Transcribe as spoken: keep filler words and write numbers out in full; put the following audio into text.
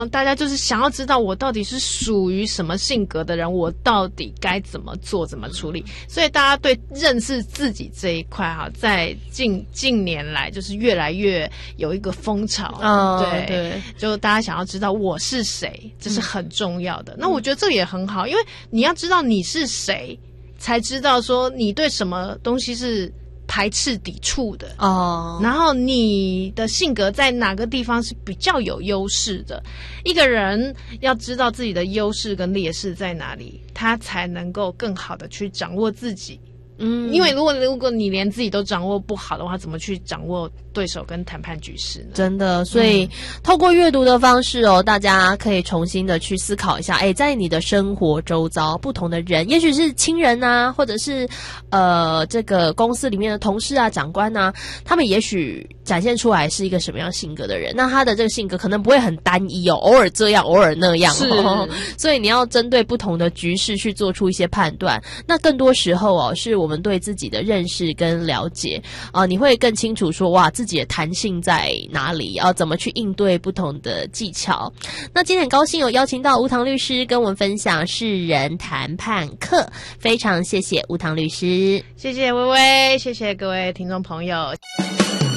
大家就是想要知道我到底是属于什么性格的人，我到底该怎么做怎么处理。所以大家对认识自己这一块哈，在近近年来就是越来越有一个风潮。 哦， 对对， 就大家想要知道我是谁，这是很重要的。嗯、那我觉得这个也很好，因为你要知道你是谁，才知道说你对什么东西是排斥抵触的哦， 然后你的性格在哪个地方是比较有优势的。一个人要知道自己的优势跟劣势在哪里，他才能够更好的去掌握自己。嗯，因为如果如果你连自己都掌握不好的话，怎么去掌握对手跟谈判局势呢？ 真的，所以、嗯、透过阅读的方式哦，大家可以重新的去思考一下，哎，在你的生活周遭不同的人，也许是亲人啊，或者是呃这个公司里面的同事啊、长官啊，他们也许展现出来是一个什么样性格的人，那他的这个性格可能不会很单一哦，偶尔这样，偶尔那样是哦，所以你要针对不同的局势去做出一些判断。那更多时候哦，是我们对自己的认识跟了解啊、呃，你会更清楚说哇，自己的弹性在哪里，要怎么去应对不同的技巧。那今天很高兴有邀请到吴唐律师跟我们分享识人谈判课，非常谢谢吴唐律师， 谢谢薇薇，谢谢各位听众朋友。